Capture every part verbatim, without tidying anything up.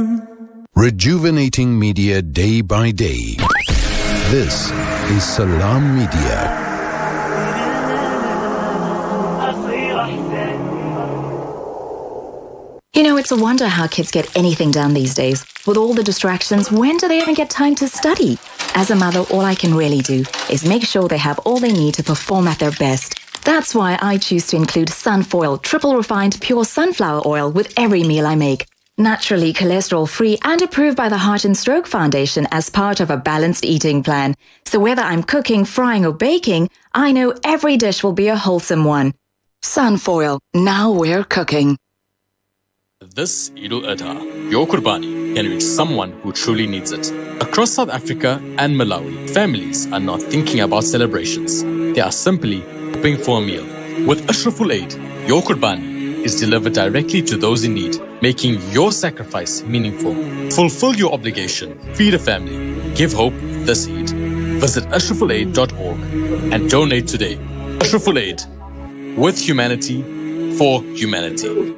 Rejuvenating media day by day. This is Salam Media. You know, it's a wonder how kids get anything done these days. With all the distractions, when do they even get time to study? As a mother, all I can really do is make sure they have all they need to perform at their best. That's why I choose to include Sunfoil, triple refined pure sunflower oil with every meal I make. Naturally cholesterol-free and approved by the Heart and Stroke Foundation as part of a balanced eating plan. So whether I'm cooking, frying or baking, I know every dish will be a wholesome one. Sunfoil, now we're cooking. This Eid al-Adha, your Qurbani can reach someone who truly needs it. Across South Africa and Malawi, families are not thinking about celebrations. They are simply hoping for a meal. With Ashraful Aid, your Qurbani is delivered directly to those in need, making your sacrifice meaningful. Fulfill your obligation, feed a family, give hope this Eid. Visit ashraful aid dot org and donate today. Ashraful Aid, with humanity, for humanity.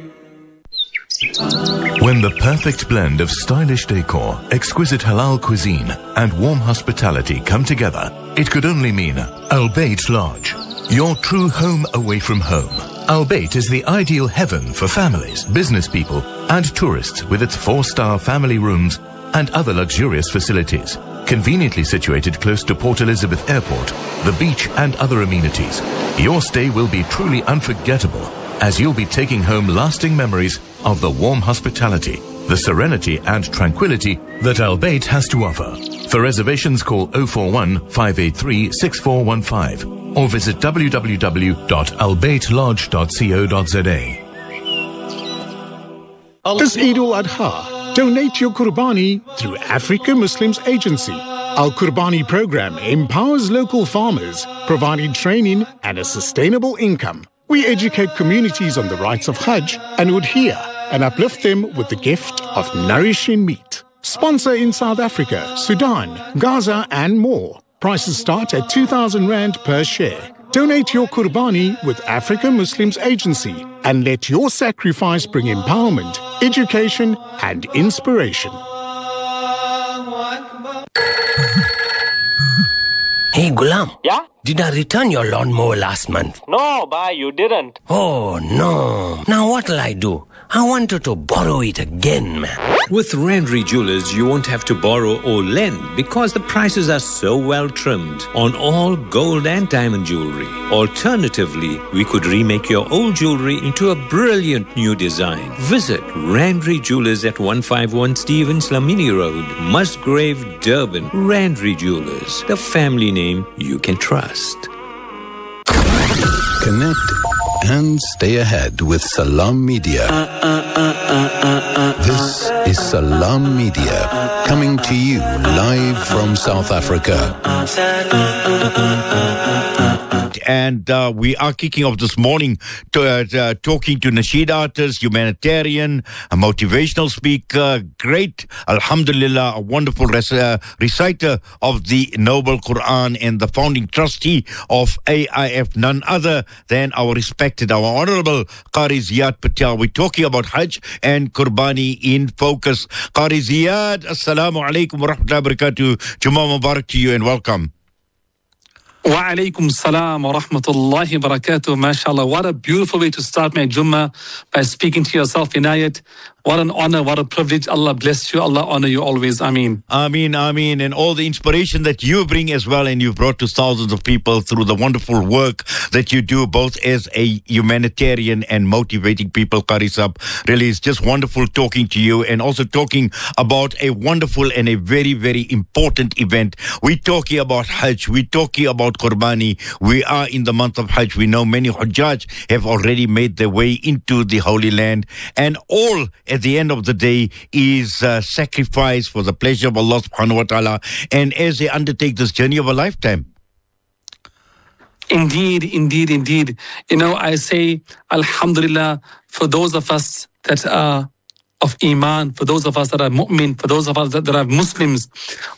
When the perfect blend of stylish decor, exquisite halal cuisine, and warm hospitality come together, it could only mean Al Bayt Lodge, your true home away from home. Al Bayt is the ideal heaven for families, business people, and tourists with its four-star family rooms and other luxurious facilities. Conveniently situated close to Port Elizabeth Airport, the beach, and other amenities, your stay will be truly unforgettable, as you'll be taking home lasting memories of the warm hospitality, the serenity and tranquility that Al Bayt has to offer. For reservations, call oh four one, five eight three, six four one five or visit w w w dot al bayt lodge dot co dot z a. This Eid al-Adha, donate your Qurbani through Africa Muslims Agency. Our Qurbani program empowers local farmers, providing training and a sustainable income. We educate communities on the rights of Hajj and adhere and uplift them with the gift of nourishing meat. Sponsor in South Africa, Sudan, Gaza and more. Prices start at two thousand rand per share. Donate your Qurbani with Africa Muslims Agency and let your sacrifice bring empowerment, education and inspiration. Hey, Gulam. Yeah? Did I return your lawnmower last month? No, bhai, you didn't. Oh, no. Now what'll I do? I wanted to borrow it again, man. With Randry Jewelers, you won't have to borrow or lend because the prices are so well trimmed on all gold and diamond jewelry. Alternatively, we could remake your old jewelry into a brilliant new design. Visit Randry Jewelers at one fifty-one Stevens Lamini Road, Musgrave, Durban. Randry Jewelers, the family name you can trust. Connect and stay ahead with Salam Media. This is Salam Media, coming to you live from South Africa. And uh, we are kicking off this morning to, uh, uh, talking to nasheed artist, humanitarian, a motivational speaker, great, alhamdulillah, a wonderful res- uh, reciter of the Noble Quran and the founding trustee of A I F, none other than our respected, our honorable Qari Ziad Patel. We're talking about Hajj and Qurbani in focus. Qari Ziad, assalamu alaikum wa rahmatullahi wa barakatuh. Jummah Mubarak to you and welcome. Wa alaikum salam wa rahmatullahi wa barakatuh. MashaAllah. What a beautiful way to start my Jummah, by speaking to yourself, Inayat. What an honor, what a privilege. Allah bless you. Allah honor you always. Ameen. Ameen, Ameen. And all the inspiration that you bring as well, and you've brought to thousands of people through the wonderful work that you do, both as a humanitarian and motivating people, Qari Sahab. Really, it's just wonderful talking to you and also talking about a wonderful and a very, very important event. We're talking about Hajj. We're talking about Qurbani. We are in the month of Hajj. We know many Hujjaj have already made their way into the Holy Land. And all at the end of the day is uh, sacrifice for the pleasure of Allah subhanahu wa ta'ala, and as they undertake this journey of a lifetime. Indeed, indeed, indeed. You know, I say, alhamdulillah, for those of us that are of Iman, for those of us that are mu'min, for those of us that, that are Muslims,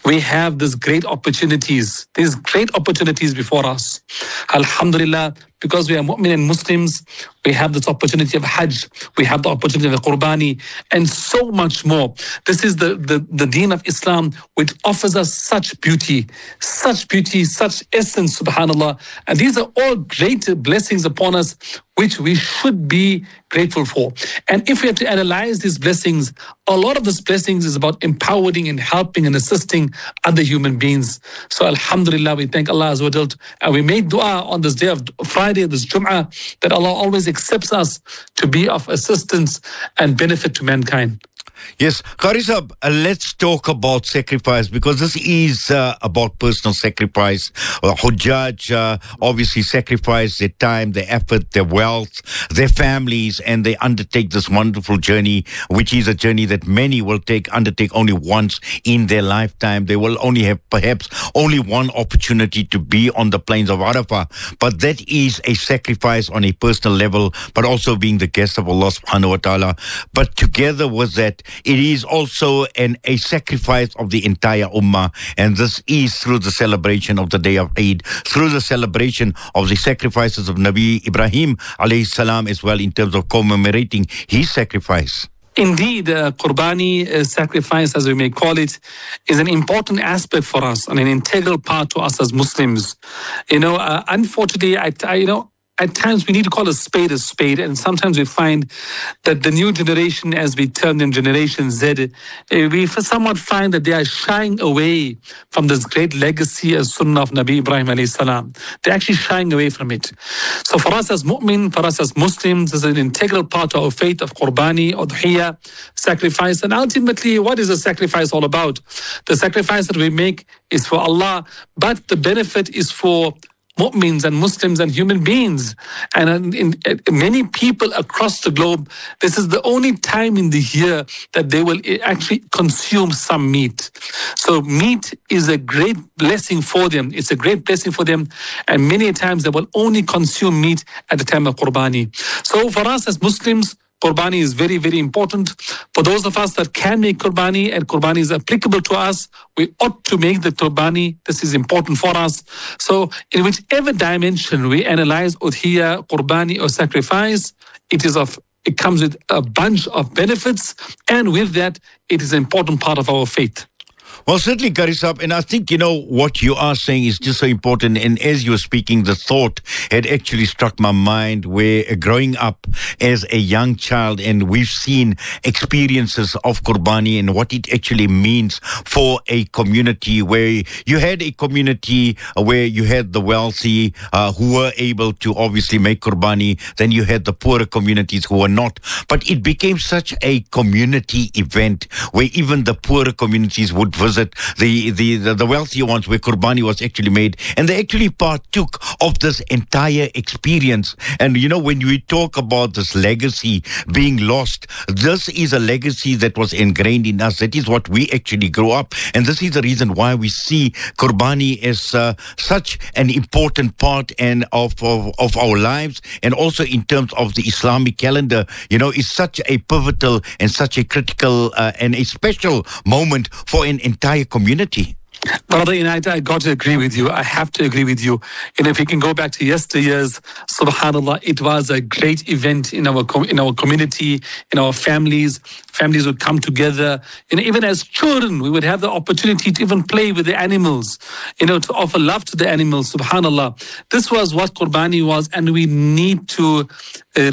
we have these great opportunities, these great opportunities before us. Alhamdulillah, because we are mu'min and Muslims, we have this opportunity of Hajj, we have the opportunity of the Qurbani, and so much more. This is the, the, the deen of Islam, which offers us such beauty, such beauty, such essence, subhanAllah. And these are all great blessings upon us, which we should be grateful for. And if we have to analyze these blessings, a lot of these blessings is about empowering and helping and assisting other human beings. So alhamdulillah, we thank Allah Azza wa Jal, and we make dua on this day of Friday, this Jum'ah, that Allah always accepts us to be of assistance and benefit to mankind. Yes, Qari Sahab, uh, let's talk about sacrifice, because this is uh, about personal sacrifice. Uh, Hujjaj uh, obviously sacrifice their time, their effort, their wealth, their families, and they undertake this wonderful journey, which is a journey that many will take undertake only once in their lifetime. They will only have perhaps only one opportunity to be on the plains of Arafah, but that is a sacrifice on a personal level, but also being the guest of Allah subhanahu wa ta'ala. But together with that, it is also an, a sacrifice of the entire ummah, and this is through the celebration of the day of Eid, through the celebration of the sacrifices of Nabi Ibrahim alayhi salam as well, in terms of commemorating his sacrifice. Indeed, uh, Qurbani, uh, sacrifice as we may call it, is an important aspect for us and an integral part to us as Muslims. You know, uh, unfortunately, I, I, you know, at times we need to call a spade a spade, and sometimes we find that the new generation, as we term them Generation Z, we somewhat find that they are shying away from this great legacy as Sunnah of Nabi Ibrahim alayhi salam. They're actually shying away from it. So for us as mu'min, for us as Muslims, this is an integral part of our faith of Qurbani, Udhiyah, sacrifice. And ultimately, what is the sacrifice all about? The sacrifice that we make is for Allah, but the benefit is for mu'mins and Muslims and human beings. And in, in, in many people across the globe, this is the only time in the year that they will actually consume some meat. So meat is a great blessing for them. It's a great blessing for them. And many times they will only consume meat at the time of Qurbani. So for us as Muslims, Qurbani is very, very important. For those of us that can make Qurbani and Qurbani is applicable to us, we ought to make the Qurbani. This is important for us. So in whichever dimension we analyze Udhiyah, Qurbani or sacrifice, it is of it comes with a bunch of benefits, and with that, it is an important part of our faith. Well, certainly, Qari Sahab, and I think, you know, what you are saying is just so important. And as you were speaking, the thought had actually struck my mind where uh, growing up as a young child, and we've seen experiences of Qurbani and what it actually means for a community, where you had a community uh, where you had the wealthy uh, who were able to obviously make Qurbani, then you had the poorer communities who were not. But it became such a community event where even the poorer communities would visit The, the, the, the wealthier ones, where Qurbani was actually made, and they actually partook of this entire experience. And you know, when we talk about this legacy being lost, this is a legacy that was ingrained in us. That is what we actually grew up, and this is the reason why we see Qurbani as uh, such an important part and of, of of our lives, and also in terms of the Islamic calendar. You know, it's such a pivotal and such a critical uh, and a special moment for an entire entire community. Brother United, I got to agree with you. I have to agree with you. And if we can go back to yesteryears, subhanAllah, it was a great event in our in our community, in our families. Families would come together. And even as children, we would have the opportunity to even play with the animals, you know, to offer love to the animals, subhanAllah. This was what Qurbani was, and we need to uh,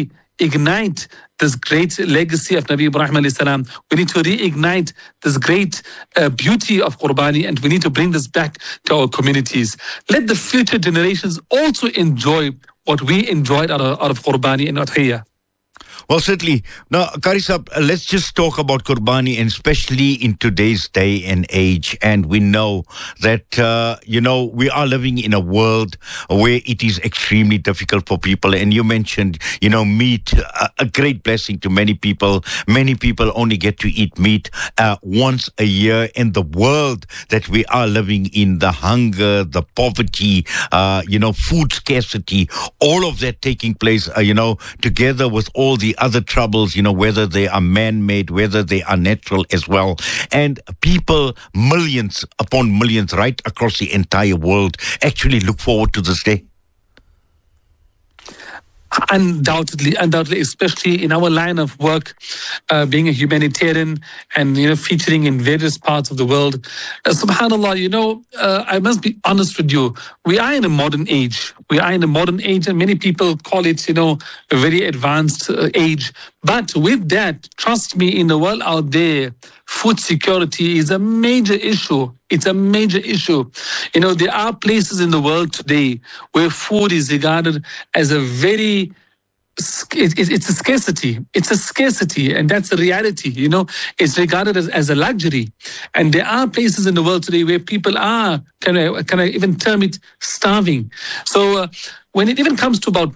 reignite this great legacy of Nabi Ibrahim alayhi salam. We need to reignite this great uh, beauty of Qurbani, and we need to bring this back to our communities. Let the future generations also enjoy what we enjoyed out of, out of Qurbani and Udhiyah. Well, certainly. Now, Qari Sahab, let's just talk about Qurbani, and especially in today's day and age. And we know that, uh, you know, we are living in a world where it is extremely difficult for people. And you mentioned, you know, meat, a, a great blessing to many people. Many people only get to eat meat uh, once a year. In the world that we are living in, the hunger, the poverty, uh, you know, food scarcity, all of that taking place, uh, you know, together with all the the other troubles, you know, whether they are man-made, whether they are natural as well. And people, millions upon millions right across the entire world actually look forward to this day. Undoubtedly, undoubtedly, especially in our line of work, uh, being a humanitarian and, you know, featuring in various parts of the world. Uh, subhanAllah, you know, uh, I must be honest with you. We are in a modern age. We are in a modern age, and many people call it, you know, a very advanced uh, age. But with that, trust me, in the world out there, food security is a major issue. It's a major issue. You know, there are places in the world today where food is regarded as a very, it's a scarcity. It's a scarcity, and that's a reality. You know, it's regarded as, as a luxury. And there are places in the world today where people are, can I, can I even term it, starving. So uh, when it even comes to about